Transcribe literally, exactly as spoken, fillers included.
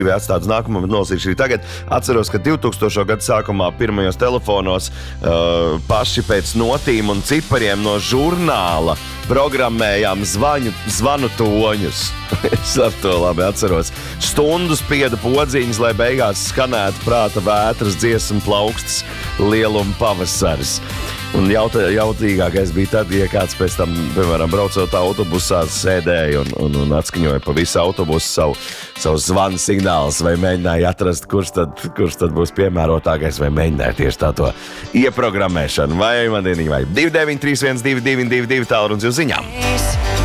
Atstāts nākamā, bet nolasīšu arī tagad. Atceros, ka divtūkstošo gadu sākumā pirmajos telefonos uh, paši pēc notīm un cipariem no žurnāla programmējām zvaņu, zvanu toņus. Es ar to labi atceros. Stundu spieda podziņas, lai beigās skanētu prāta vētras, dziesmu plaukstas, lieluma pavasaris. Un jaut, jautīgākais bija tad, ja kāds pēc tam, piemēram, braucot autobusā, sēdēja un, un, un atskaņoja pa visu autobusu savu, savu zvanu signālus, vai mēģināja atrast, kurš tad, kurš tad būs piemērotākais, vai mēģināja tieši tā to ieprogrammēšanu. Vai man dienīgi, vai divi deviņi trīs viens divi divi divi divi tālrunis uz ziņām.